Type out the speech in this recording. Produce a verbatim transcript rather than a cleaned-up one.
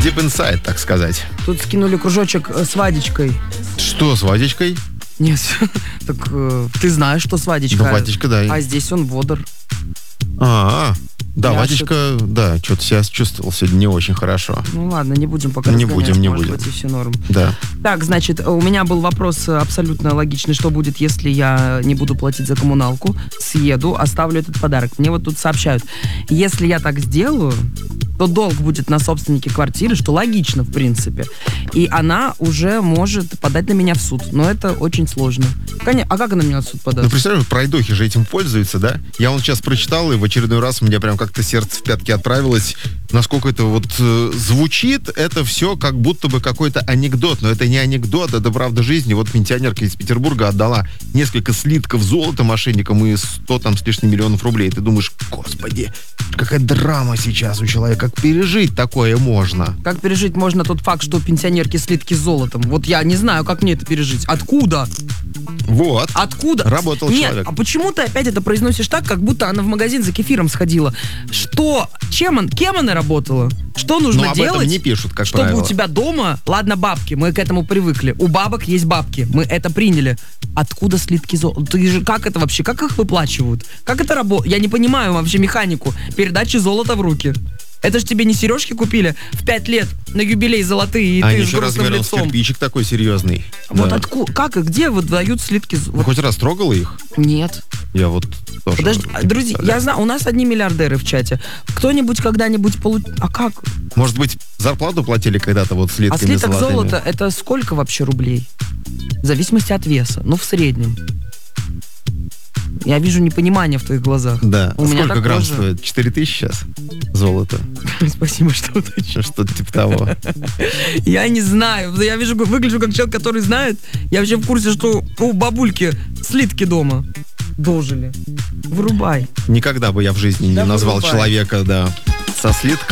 Deep Inside, так сказать. Тут скинули кружочек с Вадечкой. Что с Вадечкой? Нет, так э, ты знаешь, что с Вадечкой. Ну, Вадечка, да. А здесь он бодр. А, да, Я Вадечка, да, что-то себя чувствовал сегодня не очень хорошо. Ну ладно, не будем пока Не разгонять, будем, не может будем. быть, и все норм. Да. Так, значит, у меня был вопрос абсолютно логичный. Что будет, если я не буду платить за коммуналку, съеду, оставлю этот подарок? Мне вот тут сообщают, если я так сделаю, то долг будет на собственнике квартиры, что логично, в принципе. И она уже может подать на меня в суд. Но это очень сложно. Конечно, а как она меня в суд подаст? Ну, представляешь, пройдохи же этим пользуются, да? Я вот сейчас прочитал, и в очередной раз у меня прям как-то сердце в пятки отправилось. Насколько это вот э, звучит, это все как будто бы какой-то анекдот. Но это не анекдот, это правда жизни. Вот пенсионерка из Петербурга отдала несколько слитков золота мошенникам и сто там с лишним миллионов рублей. Ты думаешь, господи, какая драма сейчас у человека. Как пережить такое можно? Как пережить можно тот факт, что у пенсионерки слитки с золотом? Вот я не знаю, как мне это пережить. Откуда? Вот. Откуда? Работал Нет, человек. а почему ты опять это произносишь так, как будто она в магазин за кефиром сходила? Что? Чем он, кем она работала? Что нужно Но об делать? этом не пишут, как чтобы правило. у тебя дома, ладно, бабки, мы к этому привыкли. У бабок есть бабки, мы это приняли. Откуда слитки золота? Ты же как это вообще? Как их выплачивают? Как это работает? Я не понимаю вообще механику передачи золота в руки. Это же тебе не сережки купили в пять лет на юбилей золотые, и а ты они с еще грустным размером с лицом. кирпичик такой серьезный. Вот Да. откуда, как и где выдают слитки? з- Ты вот- хоть раз трогала их? Нет. Я вот тоже... Подожди, не друзья, я представляю. знаю, у нас одни миллиардеры в чате. Кто-нибудь когда-нибудь получил... А как? Может быть, зарплату платили когда-то вот слитками А слиток золотыми? золота это сколько вообще рублей? В зависимости от веса. Ну, в среднем. Я вижу непонимание в твоих глазах. Да. У меня Сколько такое грамм же. стоит? четыре тысячи сейчас? Золото. Спасибо, что уточнил. Что-то типа того. Я не знаю. Я вижу, выгляжу как человек, который знает. Я вообще в курсе, что у бабульки слитки дома дожили. Вырубай. Никогда бы я в жизни не Да назвал вырубай. человека, да, со слитком.